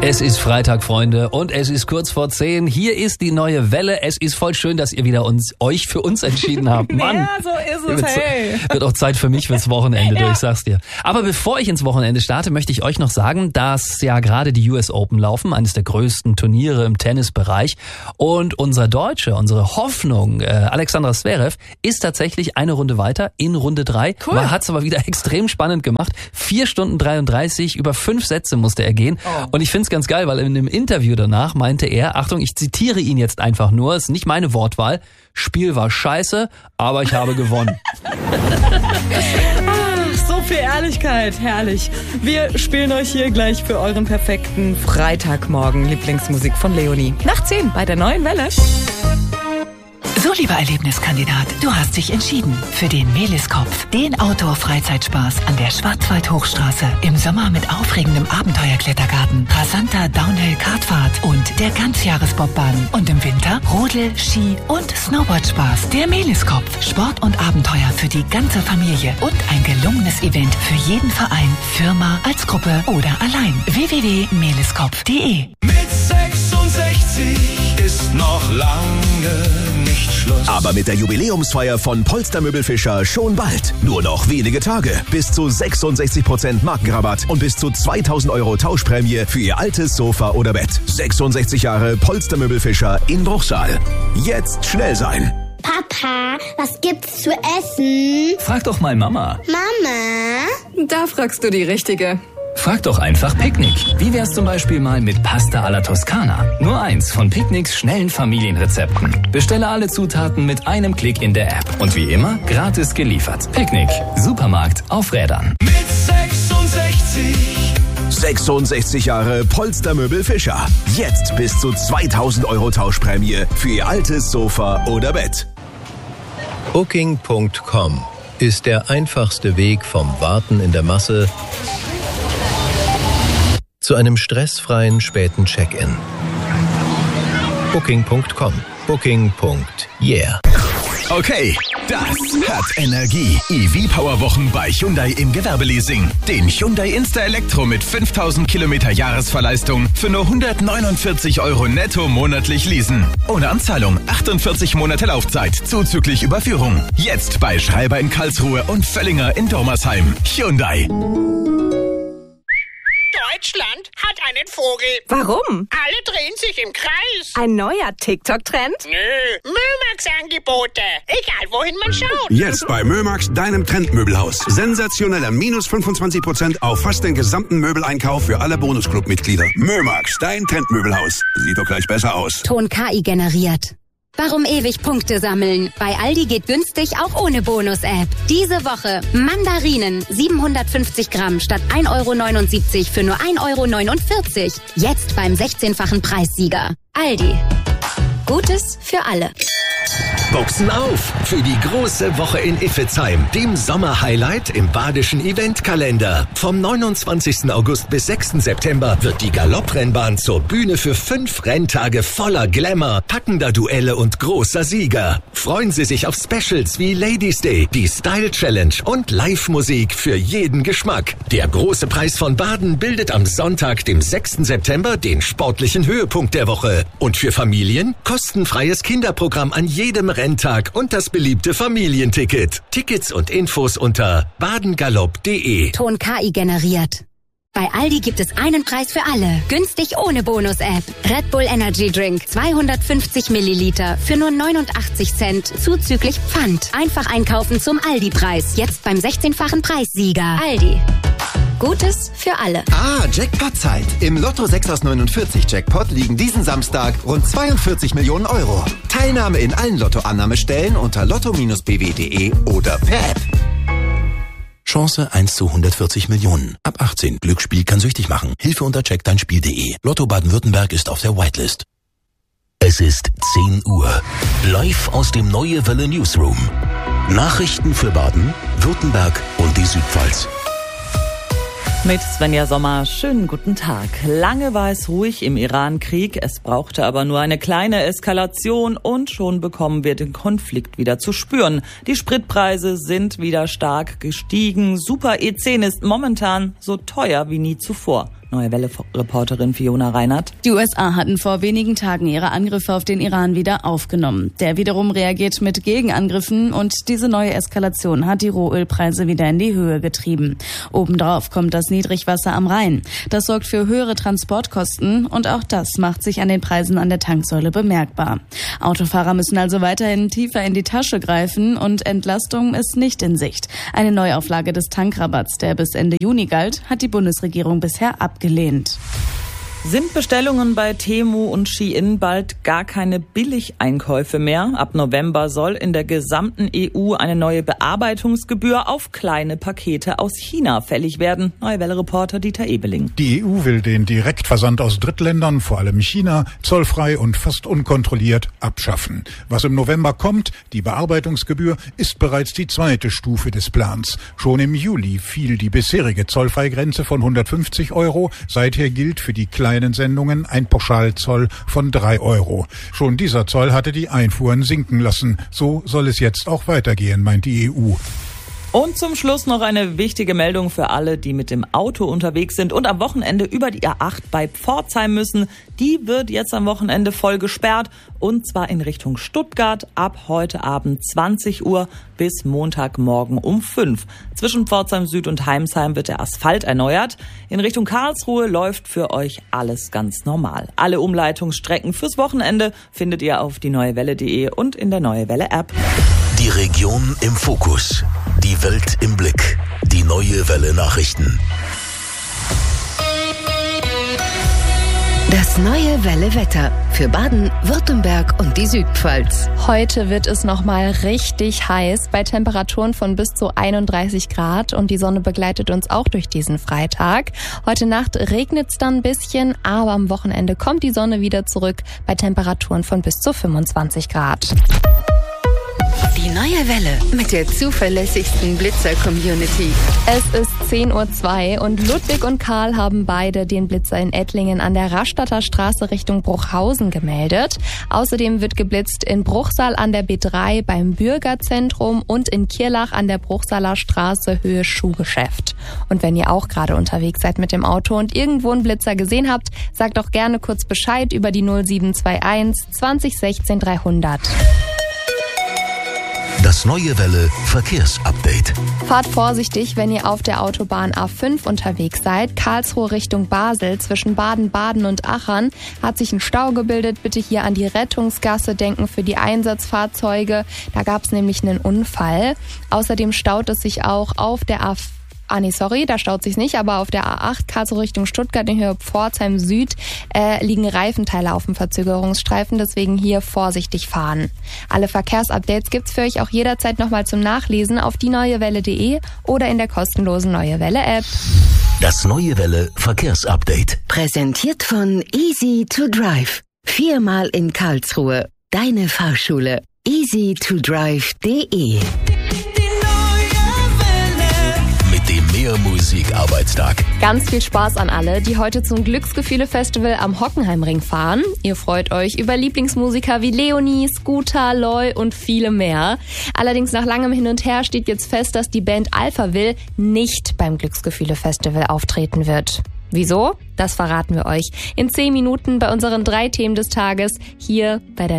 Es ist Freitag, Freunde, und es ist kurz vor 10. Hier ist die neue Welle. Es ist voll schön, dass ihr wieder euch für uns entschieden habt. Mann, ja, so ist es, hey. Wird auch Zeit für mich fürs Wochenende, du, ich sag's dir. Aber bevor ich ins Wochenende starte, möchte ich euch noch sagen, dass ja gerade die US Open laufen, eines der größten Turniere im Tennisbereich. Und unsere Hoffnung, Alexandra Zverev, ist tatsächlich eine Runde weiter in Runde 3. Cool. Man hat's aber wieder extrem spannend gemacht. 4 Stunden 33, über 5 Sätze musste er gehen. Oh. Und ich find's ganz geil, weil in einem Interview danach meinte er, Achtung, ich zitiere ihn jetzt einfach nur, ist nicht meine Wortwahl, Spiel war scheiße, aber ich habe gewonnen. Ach, so viel Ehrlichkeit, herrlich. Wir spielen euch hier gleich für euren perfekten Freitagmorgen Lieblingsmusik von Leonie. Nach 10 bei der neuen Welle. So, lieber Erlebniskandidat, du hast dich entschieden für den Meliskopf, den Outdoor-Freizeitspaß an der Schwarzwald-Hochstraße. Im Sommer mit aufregendem Abenteuerklettergarten, rasanter Downhill-Kartfahrt und der Ganzjahresbobbahn. Und im Winter Rodel-, Ski- und Snowboardspaß. Der Meliskopf, Sport und Abenteuer für die ganze Familie und ein gelungenes Event für jeden Verein, Firma, als Gruppe oder allein. www.meliskopf.de. Mit 66 ist noch lange nicht Schluss. Aber mit der Jubiläumsfeier von Polster Möbelfischer schon bald. Nur noch wenige Tage. Bis zu 66% Markenrabatt und bis zu 2.000 € Tauschprämie für Ihr altes Sofa oder Bett. 66 Jahre Polster Möbelfischer in Bruchsal. Jetzt schnell sein. Papa, was gibt's zu essen? Frag doch mal Mama. Mama? Da fragst du die Richtige. Frag doch einfach Picknick. Wie wär's zum Beispiel mal mit Pasta alla Toskana? Nur eins von Picknicks schnellen Familienrezepten. Bestelle alle Zutaten mit einem Klick in der App. Und wie immer, gratis geliefert. Picknick. Supermarkt auf Rädern. Mit 66. 66 Jahre Polster Möbelfischer. Jetzt bis zu 2.000 € Tauschprämie für Ihr altes Sofa oder Bett. Booking.com ist der einfachste Weg vom Warten in der Masse zu einem stressfreien späten Check-in. Booking.com. Booking.yeah. Okay, das hat Energie. EV-Power-Wochen bei Hyundai im Gewerbeleasing. Den Hyundai Insta Elektro mit 5.000 Kilometer Jahresverleistung für nur 149 € netto monatlich leasen. Ohne Anzahlung, 48 Monate Laufzeit, zuzüglich Überführung. Jetzt bei Schreiber in Karlsruhe und Völlinger in Dormersheim. Hyundai. Deutschland hat einen Vogel. Warum? Alle drehen sich im Kreis. Ein neuer TikTok-Trend? Nö, Mömax-Angebote. Egal, wohin man schaut. Jetzt bei Mömax, deinem Trendmöbelhaus. Sensationeller minus 25% auf fast den gesamten Möbeleinkauf für alle Bonusclub-Mitglieder. Mömax, dein Trendmöbelhaus. Sieht doch gleich besser aus. Ton KI generiert. Warum ewig Punkte sammeln? Bei Aldi geht günstig auch ohne Bonus-App. Diese Woche Mandarinen 750 Gramm statt 1,79 € für nur 1,49 €. Jetzt beim 16-fachen Preissieger. Aldi. Gutes für alle. Boxen auf für die große Woche in Iffezheim, dem Sommerhighlight im badischen Eventkalender. Vom 29. August bis 6. September wird die Galopprennbahn zur Bühne für 5 Renntage voller Glamour, packender Duelle und großer Sieger. Freuen Sie sich auf Specials wie Ladies Day, die Style Challenge und Live-Musik für jeden Geschmack. Der große Preis von Baden bildet am Sonntag, dem 6. September, den sportlichen Höhepunkt der Woche. Und für Familien kostenfreies Kinderprogramm an jedem Renntag und das beliebte Familienticket. Tickets und Infos unter badengalopp.de. Ton KI generiert. Bei Aldi gibt es einen Preis für alle. Günstig ohne Bonus-App. Red Bull Energy Drink 250 Milliliter für nur 89 Cent zuzüglich Pfand. Einfach einkaufen zum Aldi-Preis. Jetzt beim 16-fachen Preissieger. Aldi. Gutes für alle. Jackpot-Zeit. Im Lotto 6 aus 49 Jackpot liegen diesen Samstag rund 42 Millionen €. Teilnahme in allen Lottoannahmestellen unter lotto-bw.de oder per App. Chance 1 zu 140 Millionen. Ab 18. Glücksspiel kann süchtig machen. Hilfe unter checkdeinspiel.de. Lotto Baden-Württemberg ist auf der Whitelist. Es ist 10 Uhr. Live aus dem Neue Welle Newsroom. Nachrichten für Baden, Württemberg und die Südpfalz. Mit Svenja Sommer, schönen guten Tag. Lange war es ruhig im Iran-Krieg, es brauchte aber nur eine kleine Eskalation und schon bekommen wir den Konflikt wieder zu spüren. Die Spritpreise sind wieder stark gestiegen, Super E10 ist momentan so teuer wie nie zuvor. Neue Welle-Reporterin Fiona Reinhardt. Die USA hatten vor wenigen Tagen ihre Angriffe auf den Iran wieder aufgenommen. Der wiederum reagiert mit Gegenangriffen und diese neue Eskalation hat die Rohölpreise wieder in die Höhe getrieben. Obendrauf kommt das Niedrigwasser am Rhein. Das sorgt für höhere Transportkosten und auch das macht sich an den Preisen an der Tanksäule bemerkbar. Autofahrer müssen also weiterhin tiefer in die Tasche greifen und Entlastung ist nicht in Sicht. Eine Neuauflage des Tankrabatts, der bis Ende Juni galt, hat die Bundesregierung bisher abgelehnt. Sind Bestellungen bei Temu und Shein bald gar keine Billigeinkäufe mehr? Ab November soll in der gesamten EU eine neue Bearbeitungsgebühr auf kleine Pakete aus China fällig werden. Neue Welle-Reporter Dieter Ebeling. Die EU will den Direktversand aus Drittländern, vor allem China, zollfrei und fast unkontrolliert abschaffen. Was im November kommt, die Bearbeitungsgebühr, ist bereits die zweite Stufe des Plans. Schon im Juli fiel die bisherige Zollfreigrenze von 150 €. Seither gilt für die kleinen Sendungen ein Pauschalzoll von 3 €. Schon dieser Zoll hatte die Einfuhren sinken lassen. So soll es jetzt auch weitergehen, meint die EU. Und zum Schluss noch eine wichtige Meldung für alle, die mit dem Auto unterwegs sind und am Wochenende über die A8 bei Pforzheim müssen. Die wird jetzt am Wochenende voll gesperrt und zwar in Richtung Stuttgart ab heute Abend 20 Uhr bis Montagmorgen um 5. Zwischen Pforzheim Süd und Heimsheim wird der Asphalt erneuert. In Richtung Karlsruhe läuft für euch alles ganz normal. Alle Umleitungsstrecken fürs Wochenende findet ihr auf dieneuewelle.de und in der Neue Welle App. Die Region im Fokus. Die Welt im Blick. Die Neue Welle Nachrichten. Das Neue Welle Wetter für Baden, Württemberg und die Südpfalz. Heute wird es nochmal richtig heiß bei Temperaturen von bis zu 31 Grad und die Sonne begleitet uns auch durch diesen Freitag. Heute Nacht regnet es dann ein bisschen, aber am Wochenende kommt die Sonne wieder zurück bei Temperaturen von bis zu 25 Grad. Die Neue Welle mit der zuverlässigsten Blitzer-Community. Es ist 10:02 Uhr und Ludwig und Karl haben beide den Blitzer in Ettlingen an der Rastatter Straße Richtung Bruchhausen gemeldet. Außerdem wird geblitzt in Bruchsal an der B3 beim Bürgerzentrum und in Kirlach an der Bruchsaler Straße Höhe Schuhgeschäft. Und wenn ihr auch gerade unterwegs seid mit dem Auto und irgendwo einen Blitzer gesehen habt, sagt doch gerne kurz Bescheid über die 0721 20 16 300. Das Neue Welle Verkehrsupdate. Fahrt vorsichtig, wenn ihr auf der Autobahn A5 unterwegs seid. Karlsruhe Richtung Basel zwischen Baden-Baden und Achern hat sich ein Stau gebildet. Bitte hier an die Rettungsgasse denken für die Einsatzfahrzeuge. Da gab es nämlich einen Unfall. Außerdem staut es sich auch auf der A5. Da staut sich's nicht, aber auf der A8 Karlsruhe Richtung Stuttgart in Höhe Pforzheim Süd liegen Reifenteile auf dem Verzögerungsstreifen, deswegen hier vorsichtig fahren. Alle Verkehrsupdates gibt's für euch auch jederzeit nochmal zum Nachlesen auf dieneuewelle.de oder in der kostenlosen Neue Welle App. Das Neue Welle Verkehrsupdate. Präsentiert von Easy to Drive. 4-mal in Karlsruhe. Deine Fahrschule. easytodrive.de. Musik-Arbeitstag. Ganz viel Spaß an alle, die heute zum Glücksgefühle-Festival am Hockenheimring fahren. Ihr freut euch über Lieblingsmusiker wie Leonie, Scooter, Loy und viele mehr. Allerdings nach langem Hin und Her steht jetzt fest, dass die Band Alphaville nicht beim Glücksgefühle-Festival auftreten wird. Wieso? Das verraten wir euch in 10 Minuten bei unseren 3 Themen des Tages hier bei der